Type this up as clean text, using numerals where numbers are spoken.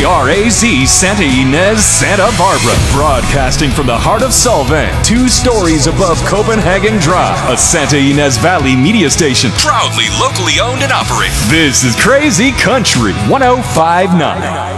KRAZ Santa Ynez, Santa Barbara. Broadcasting from the heart of Solvang, 2 stories above Copenhagen Drive. A Santa Ynez Valley media station, proudly locally owned and operated. This is Crazy Country 1059.